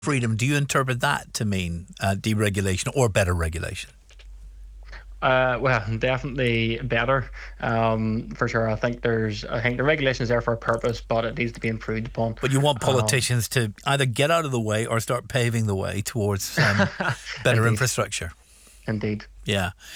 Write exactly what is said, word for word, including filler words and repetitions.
freedom, do you interpret that to mean uh, deregulation or better regulation? Uh, well, definitely better, um, for sure. I think there's, I think the regulation is there for a purpose, but it needs to be improved upon. But you want Um, politicians to either get out of the way or start paving the way towards um, better indeed, infrastructure. indeed. Yeah.